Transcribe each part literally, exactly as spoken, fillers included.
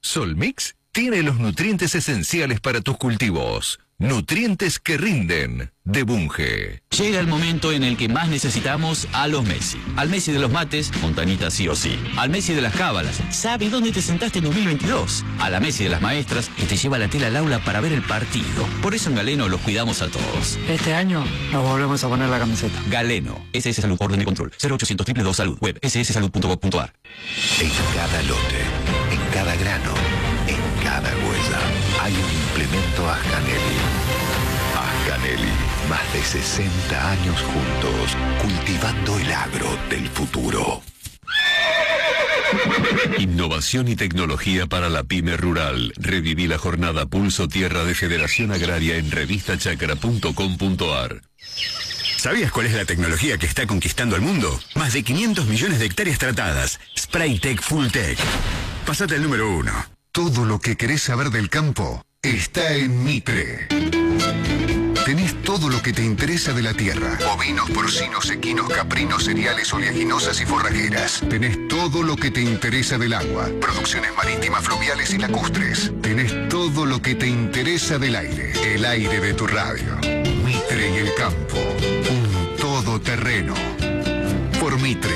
Solmix tiene los nutrientes esenciales para tus cultivos. Nutrientes que rinden, de Bunge. Llega el momento en el que más necesitamos a los Messi. Al Messi de los mates, Montanita sí o sí. Al Messi de las cábalas, ¿sabe dónde te sentaste en dos mil veintidós? A la Messi de las maestras, que te lleva la tela al aula para ver el partido. Por eso en Galeno los cuidamos a todos. Este año nos volvemos a poner la camiseta. Galeno, S S Salud, orden de control, cero ochocientos dos dos dos Salud, web ese ese salud punto gov punto ar. En cada lote, en cada grano, en cada huella, hay un implemento Ascanelli. Ascanelli, más de sesenta años juntos, cultivando el agro del futuro. Innovación y tecnología para la pyme rural. Reviví la jornada Pulso Tierra de Federación Agraria en revista chacra punto com punto ar. ¿Sabías cuál es la tecnología que está conquistando el mundo? Más de quinientos millones de hectáreas tratadas. Spraytech Fulltech. Pasate al número uno. Todo lo que querés saber del campo está en Mitre. Tenés todo lo que te interesa de la tierra. Bovinos, porcinos, equinos, caprinos, cereales, oleaginosas y forrajeras. Tenés todo lo que te interesa del agua. Producciones marítimas, fluviales y lacustres. Tenés todo lo que te interesa del aire. El aire de tu radio. Mitre y el campo. Un todoterreno. Por Mitre.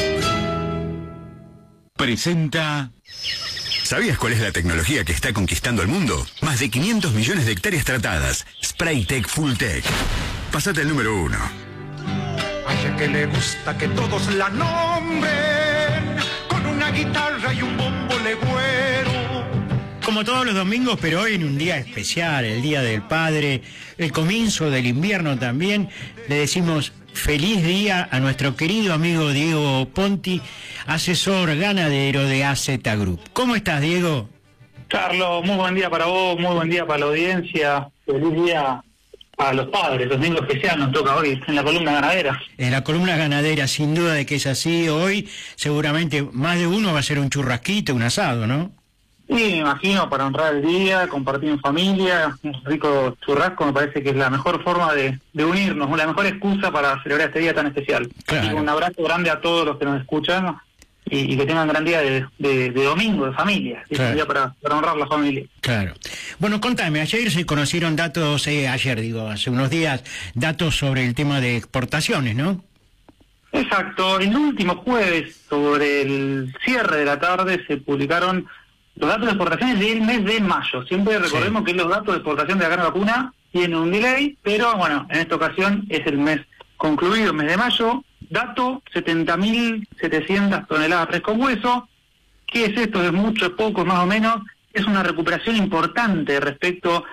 Presenta... ¿Sabías cuál es la tecnología que está conquistando el mundo? Más de quinientos millones de hectáreas tratadas. Spraytech Fulltech. Pasate al número uno. Hay a que le gusta que todos la nombren con una guitarra y un bombo legüero. Como todos los domingos, pero hoy en un día especial, el Día del Padre, el comienzo del invierno también, le decimos feliz día a nuestro querido amigo Diego Ponti, asesor ganadero de A Z Group. ¿Cómo estás, Diego? Carlos, muy buen día para vos, muy buen día para la audiencia, feliz día a los padres, los domingos especiales nos toca hoy en la columna ganadera. En la columna ganadera, sin duda de que es así, hoy seguramente más de uno va a ser un churrasquito, un asado, ¿no? Sí, me imagino, para honrar el día, compartir en familia, un rico churrasco, me parece que es la mejor forma de, de unirnos, la mejor excusa para celebrar este día tan especial. Claro. Así que un abrazo grande a todos los que nos escuchan y, y que tengan un gran día de, de, de domingo, de familia, ¿sí? Claro. Un día para, para honrar la familia. Claro. Bueno, contame, ayer se conocieron datos, eh, ayer digo, hace unos días, datos sobre el tema de exportaciones, ¿no? Exacto, el último jueves, sobre el cierre de la tarde, se publicaron los datos de exportaciones del mes de mayo. Siempre recordemos sí. que los datos de exportación de la carne vacuna tienen un delay, pero bueno, en esta ocasión es el mes concluido, el mes de mayo. Dato, setenta mil setecientas toneladas fresco hueso. ¿Qué es esto? ¿Es mucho, es poco, más o menos? Es una recuperación importante respecto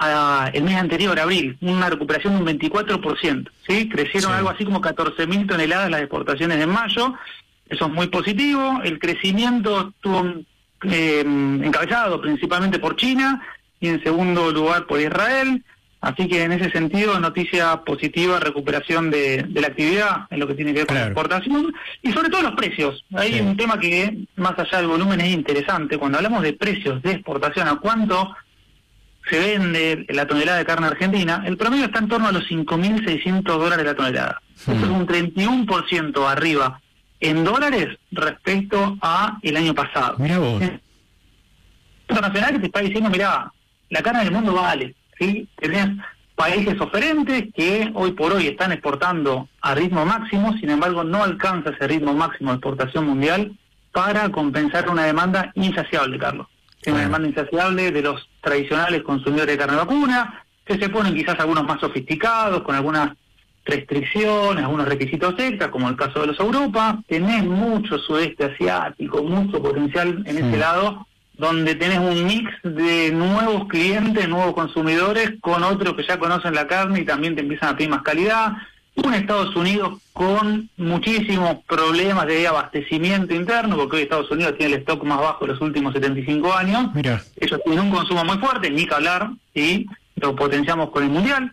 al mes anterior, abril. Una recuperación de un veinticuatro por ciento. ¿sí? Crecieron sí. algo así como catorce mil toneladas las exportaciones de mayo. Eso es muy positivo. El crecimiento tuvo Eh, encabezado principalmente por China y en segundo lugar por Israel, así que en ese sentido noticia positiva, recuperación de, de la actividad en lo que tiene que ver con claro. la exportación y sobre todo los precios. Hay sí. un tema que más allá del volumen es interesante, cuando hablamos de precios de exportación, a cuánto se vende la tonelada de carne argentina, el promedio está en torno a los cinco mil seiscientos dólares la tonelada, hmm. eso es un treinta y uno por ciento arriba en dólares respecto a el año pasado. Mira vos. El internacional que te está diciendo, mira, la carne del mundo vale, ¿sí? Tenés países oferentes que hoy por hoy están exportando a ritmo máximo, sin embargo no alcanza ese ritmo máximo de exportación mundial para compensar una demanda insaciable, Carlos. Es una demanda insaciable de los tradicionales consumidores de carne vacuna, que se ponen quizás algunos más sofisticados, con algunas restricciones, algunos requisitos extra, como el caso de los Europa. Tenés mucho sudeste asiático, mucho potencial en ese mm. lado, donde tenés un mix de nuevos clientes, nuevos consumidores, con otros que ya conocen la carne y también te empiezan a pedir más calidad. Un Estados Unidos con muchísimos problemas de abastecimiento interno, porque hoy Estados Unidos tiene el stock más bajo de los últimos setenta y cinco años. Mira. Ellos tienen un consumo muy fuerte, ni que hablar, y lo potenciamos con el Mundial.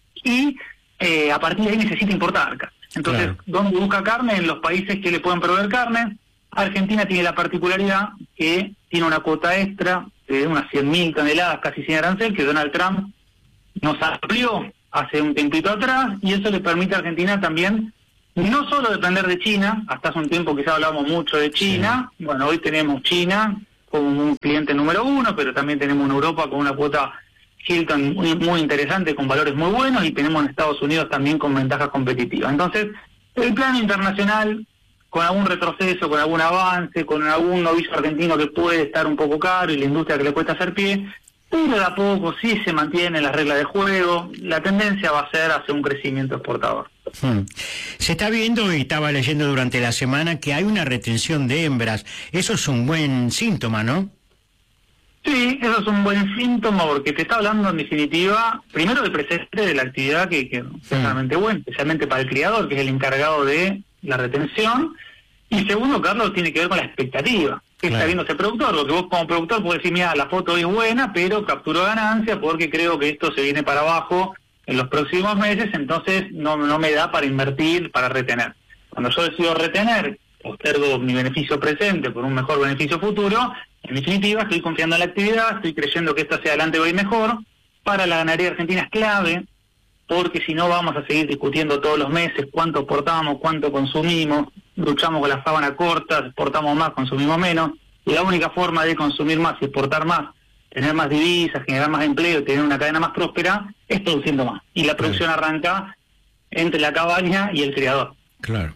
Y Eh, a partir de ahí necesita importar carne. Entonces, claro. ¿dónde busca carne? En los países que le pueden proveer carne. Argentina tiene la particularidad que tiene una cuota extra de unas cien mil toneladas, casi sin arancel, que Donald Trump nos amplió hace un tiempito atrás, y eso le permite a Argentina también no solo depender de China, hasta hace un tiempo quizá hablamos mucho de China, sí. bueno, hoy tenemos China, como un cliente número uno, pero también tenemos en Europa con una cuota Hilton muy, muy interesante, con valores muy buenos, y tenemos en Estados Unidos también con ventajas competitivas. Entonces, el plano internacional, con algún retroceso, con algún avance, con algún novillo argentino que puede estar un poco caro y la industria que le cuesta hacer pie, pero de a poco sí se mantiene las reglas de juego, la tendencia va a ser hacia un crecimiento exportador. Hmm. Se está viendo, y estaba leyendo durante la semana, que hay una retención de hembras. Eso es un buen síntoma, ¿no? Sí, eso es un buen síntoma, porque te está hablando en definitiva, primero del presente de la actividad, que, que es realmente bueno, especialmente para el criador, que es el encargado de la retención, y segundo, Carlos, tiene que ver con la expectativa que claro. está viendo ese productor, porque vos como productor podés decir, mira, la foto es buena, pero capturó ganancia porque creo que esto se viene para abajo en los próximos meses, entonces no, no me da para invertir, para retener. Cuando yo decido retener, postergo mi beneficio presente por un mejor beneficio futuro, en definitiva estoy confiando en la actividad, estoy creyendo que esto hacia adelante va a ir mejor. Para la ganadería argentina es clave, porque si no vamos a seguir discutiendo todos los meses cuánto exportamos, cuánto consumimos, luchamos con la sábana corta, exportamos más, consumimos menos, y la única forma de consumir más y exportar más, tener más divisas, generar más empleo, tener una cadena más próspera, es produciendo más. Y la producción arranca entre la cabaña y el criador. Claro.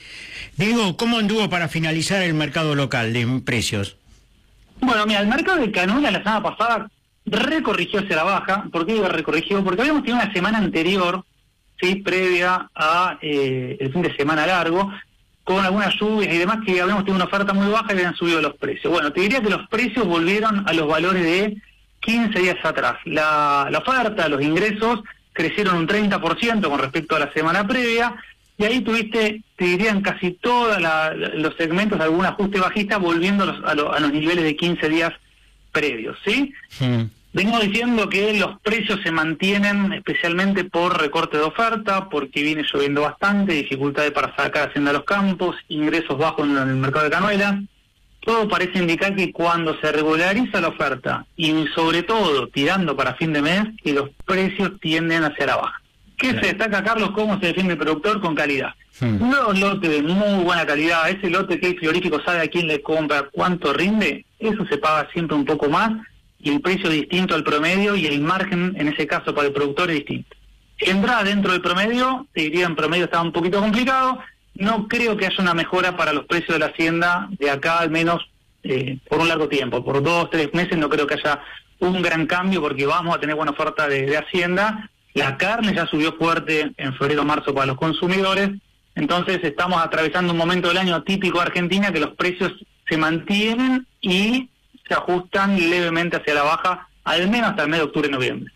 Diego, ¿cómo anduvo para finalizar el mercado local de precios? Bueno, mira, el mercado de canola la semana pasada recorrigió hacia la baja. ¿Por qué digo recorrigió? Porque habíamos tenido una semana anterior, sí, previa a eh, el fin de semana largo, con algunas lluvias y demás, que habíamos tenido una oferta muy baja y habían subido los precios. Bueno, te diría que los precios volvieron a los valores de quince días atrás. La, la oferta, los ingresos crecieron un treinta por ciento con respecto a la semana previa, y ahí tuviste, te dirían, casi todos los segmentos, algún ajuste bajista, volviendo a los, a, lo, a los niveles de quince días previos, ¿sí? Sí. Vengo diciendo que los precios se mantienen especialmente por recorte de oferta, porque viene lloviendo bastante, dificultades para sacar hacienda a los campos, ingresos bajos en el mercado de canuelas. Todo parece indicar que cuando se regulariza la oferta, y sobre todo tirando para fin de mes, que los precios tienden hacia la baja. ¿Qué claro. se destaca, Carlos? ¿Cómo se defiende el productor? Con calidad. Hmm. Los lotes de muy buena calidad, ese lote que el frigorífico sabe a quién le compra, cuánto rinde, eso se paga siempre un poco más, y el precio es distinto al promedio, y el margen en ese caso para el productor es distinto. Si entra dentro del promedio, te diría en promedio está un poquito complicado, no creo que haya una mejora para los precios de la hacienda de acá, al menos eh, por un largo tiempo, por dos, tres meses no creo que haya un gran cambio, porque vamos a tener buena oferta de, de hacienda. La carne ya subió fuerte en febrero, marzo para los consumidores, entonces estamos atravesando un momento del año típico de Argentina, que los precios se mantienen y se ajustan levemente hacia la baja, al menos hasta el mes de octubre y noviembre.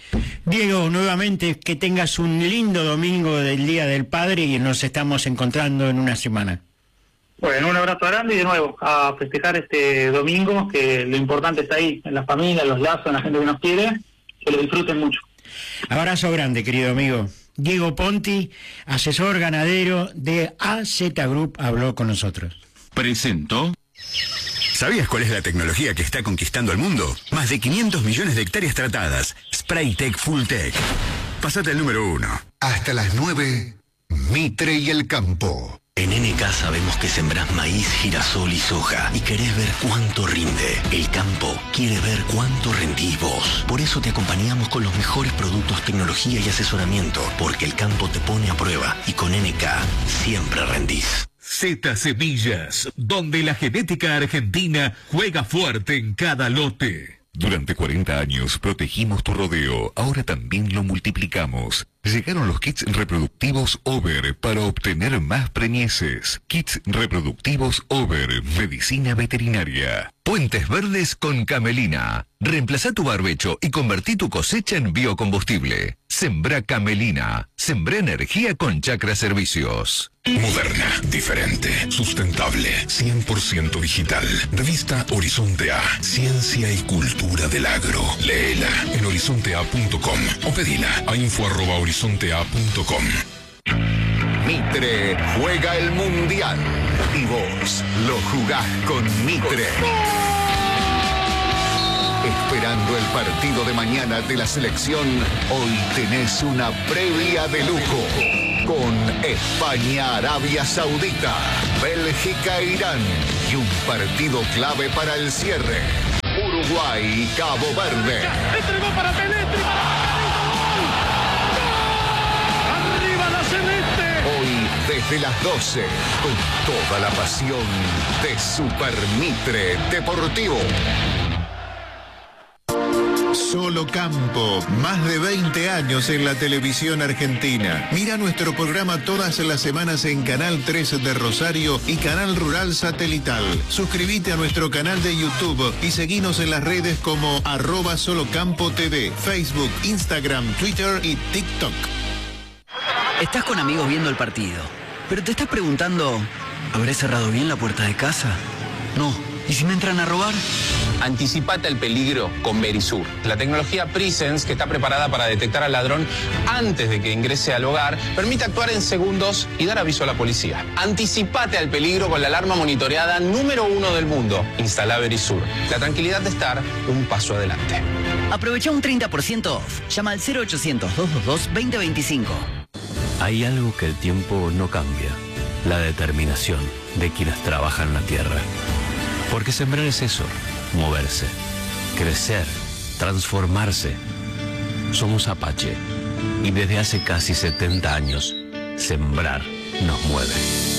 Diego, nuevamente que tengas un lindo domingo del Día del Padre, y nos estamos encontrando en una semana. Bueno, un abrazo grande, y de nuevo a festejar este domingo, que lo importante está ahí, en la familia, los lazos, en la gente que nos quiere, que lo disfruten mucho. Abrazo grande, querido amigo. Diego Ponti, asesor ganadero de A Z Group, habló con nosotros. Presento. ¿Sabías cuál es la tecnología que está conquistando el mundo? Más de quinientos millones de hectáreas tratadas. Spraytec Fulltech. Pasate al número uno. Hasta las nueve, Mitre y el campo. En N K sabemos que sembrás maíz, girasol y soja y querés ver cuánto rinde. El campo quiere ver cuánto rendís vos. Por eso te acompañamos con los mejores productos, tecnología y asesoramiento, porque el campo te pone a prueba y con N K siempre rendís. Z Semillas, donde la genética argentina juega fuerte en cada lote. Durante cuarenta años protegimos tu rodeo, ahora también lo multiplicamos. Llegaron los kits reproductivos Over para obtener más preñeces. Kits reproductivos Over, medicina veterinaria. Puentes verdes con Camelina. Reemplazá tu barbecho y convertí tu cosecha en biocombustible. Sembrá Camelina. Sembrá energía con Chacra Servicios. Moderna, diferente, sustentable, cien por ciento digital. Revista Horizonte A, Ciencia y Cultura del Agro. Léela en horizonte a punto com o pedila a info arroba horizonte a punto com. Mitre juega el Mundial y vos lo jugás con Mitre. Esperando el partido de mañana de la selección, hoy tenés una previa de lujo. con España-Arabia Saudita, Bélgica-Irán y un partido clave para el cierre, Uruguay y Cabo Verde. Entregó para Pelé, ¡arriba la celeste! Hoy desde las doce, con toda la pasión de Super Mitre Deportivo. Solo Campo, más de veinte años en la televisión argentina. Mira nuestro programa todas las semanas en Canal tres de Rosario y Canal Rural Satelital. Suscríbete a nuestro canal de YouTube y seguinos en las redes como arroba Solocampo T V, Facebook, Instagram, Twitter y TikTok. Estás con amigos viendo el partido, pero te estás preguntando, ¿habré cerrado bien la puerta de casa? No. ¿Y si me entran a robar? Anticipate al peligro con Verisur, la tecnología Presence que está preparada para detectar al ladrón antes de que ingrese al hogar, permite actuar en segundos y dar aviso a la policía. Anticipate al peligro con la alarma monitoreada número uno del mundo. Instala Verisur, la tranquilidad de estar un paso adelante. Aprovecha un treinta por ciento off. Llama al cero ochocientos, doscientos veintidós, veinte veinticinco. Hay algo que el tiempo no cambia, la determinación de quienes trabajan la tierra. Porque sembrar es eso, moverse, crecer, transformarse. Somos Apache y desde hace casi setenta años, sembrar nos mueve.